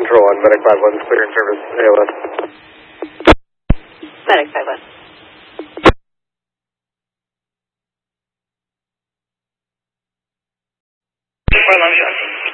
Control 1, Medic 5-1's clearing service, ALS. Medic 5-1. 4 Lone Johnson.